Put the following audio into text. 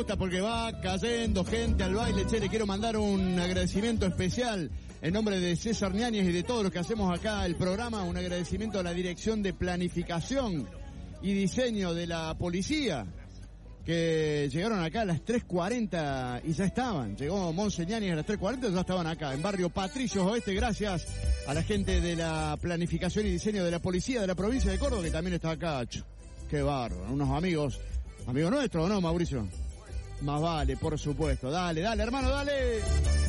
gusta porque va cayendo gente al baile. Che, le quiero mandar un agradecimiento especial en nombre de César Ñáñez y de todos los que hacemos acá el programa. Un agradecimiento a la Dirección de Planificación y Diseño de la Policía, que llegaron acá a las 3:40 y ya estaban. Llegó Monse Ñáñez a las 3:40 y ya estaban acá en Barrio Patricios Oeste, gracias a la gente de la Planificación y Diseño de la Policía de la provincia de Córdoba, que también está acá. Qué bárbaro, unos amigos nuestros, ¿no, Mauricio? Más vale, por supuesto. Dale, hermano, dale.